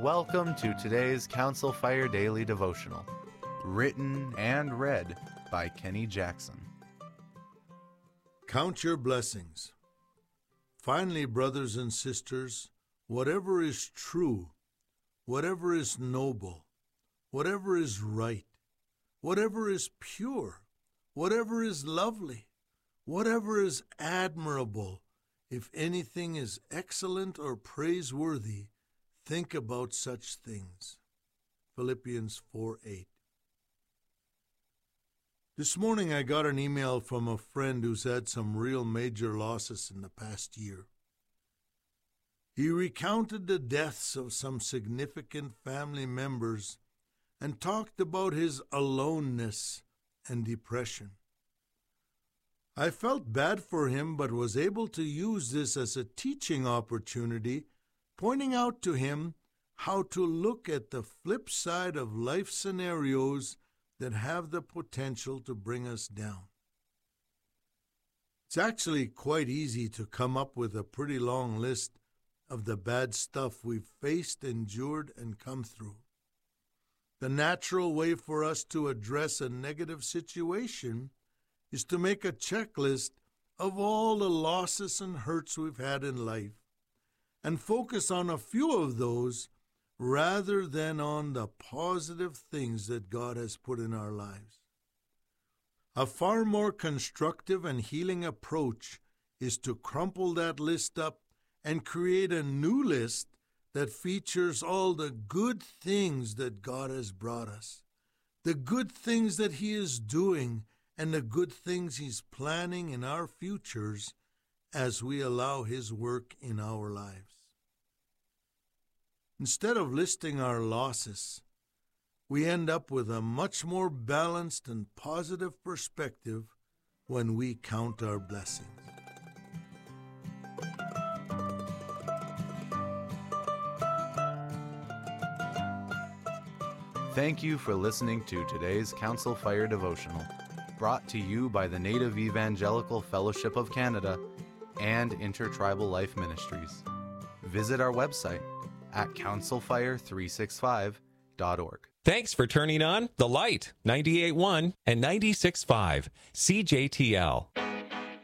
Welcome to today's Council Fire Daily Devotional, written and read by Kenny Jackson. Count your blessings. Finally, brothers and sisters, whatever is true, whatever is noble, whatever is right, whatever is pure, whatever is lovely, whatever is admirable, if anything is excellent or praiseworthy, think about such things. Philippians 4:8. This morning I got an email from a friend who's had some real major losses in the past year. He recounted the deaths of some significant family members and talked about his aloneness and depression. I felt bad for him, but was able to use this as a teaching opportunity, pointing out to him how to look at the flip side of life scenarios that have the potential to bring us down. It's actually quite easy to come up with a pretty long list of the bad stuff we've faced, endured, and come through. The natural way for us to address a negative situation is to make a checklist of all the losses and hurts we've had in life and focus on a few of those rather than on the positive things that God has put in our lives. A far more constructive and healing approach is to crumple that list up and create a new list that features all the good things that God has brought us, the good things that He is doing, and the good things He's planning in our futures as we allow His work in our lives. Instead of listing our losses, we end up with a much more balanced and positive perspective when we count our blessings. Thank you for listening to today's Council Fire Devotional, brought to you by the Native Evangelical Fellowship of Canada and Intertribal Life Ministries. Visit our website at councilfire365.org. Thanks for turning on The Light, 98.1 and 96.5 CJTL.